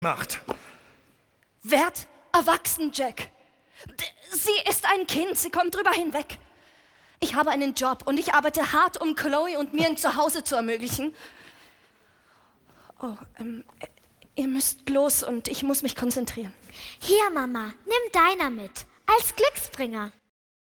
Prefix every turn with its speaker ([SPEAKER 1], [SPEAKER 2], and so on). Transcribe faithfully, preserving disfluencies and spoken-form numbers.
[SPEAKER 1] macht.
[SPEAKER 2] Werd erwachsen, Jack. D- Sie ist ein Kind, sie kommt drüber hinweg. Ich habe einen Job und ich arbeite hart, um Chloe und mir ein Zuhause zu ermöglichen. Oh, ähm, äh, ihr müsst los und ich muss mich konzentrieren.
[SPEAKER 3] Hier, Mama, nimm deiner mit. Als Glücksbringer.